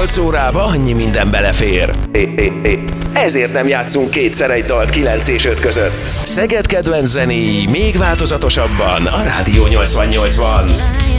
8 órába annyi minden belefér. Ezért nem játszunk kétszer egy dalt 9 és 5 között. Szeged kedvenc zenéi még változatosabban a Rádió 88-ban.